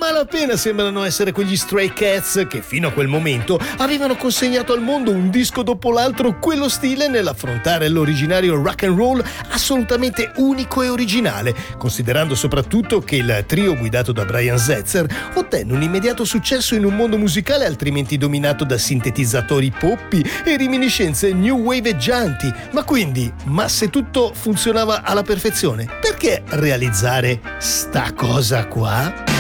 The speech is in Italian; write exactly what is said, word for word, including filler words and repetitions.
malapena sembrano essere quegli Stray Cats che fino a quel momento avevano consegnato al mondo un disco dopo l'altro quello stile nell'affrontare l'originario rock and roll assolutamente unico e originale, considerando soprattutto che il trio guidato da Brian Setzer ottenne un immediato successo in un mondo musicale altrimenti dominato da sintetizzatori poppi e reminiscenze new waveggianti. Ma quindi, ma se tutto funzionava alla perfezione, perché realizzare sta cosa qua?